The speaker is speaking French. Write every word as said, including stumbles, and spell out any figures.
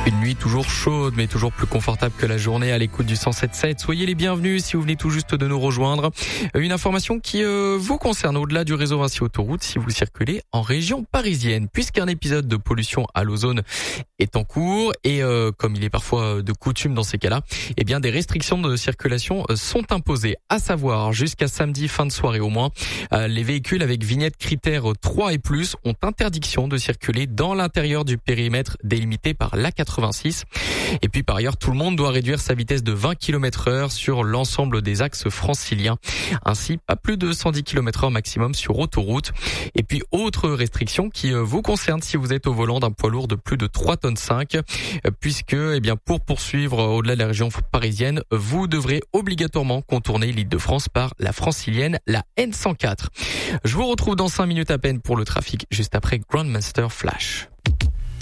Une nuit toujours chaude, mais toujours plus confortable que la journée à l'écoute du cent sept sept. Soyez les bienvenus si vous venez tout juste de nous rejoindre. Une information qui euh, vous concerne au-delà du réseau Vinci Autoroute si vous circulez en région parisienne, puisqu'un épisode de pollution à l'ozone est en cours et euh, comme il est parfois de coutume dans ces cas-là, eh bien des restrictions de circulation sont imposées. À savoir, jusqu'à samedi fin de soirée au moins, euh, les véhicules avec vignette critère trois et plus ont interdiction de circuler dans l'intérieur du périmètre délimité par l'A quatre-vingt-six. Et puis par ailleurs, tout le monde doit réduire sa vitesse de vingt kilomètres heure sur l'ensemble des axes franciliens. Ainsi, pas plus de cent dix kilomètres heure maximum sur autoroute. Et puis autre restriction qui vous concerne si vous êtes au volant d'un poids lourd de plus de trois tonnes cinq, puisque eh bien pour poursuivre au-delà de la région parisienne, vous devrez obligatoirement contourner l'Île-de-France par la francilienne, la N cent quatre. Je vous retrouve dans cinq minutes à peine pour le trafic, juste après Grandmaster Flash.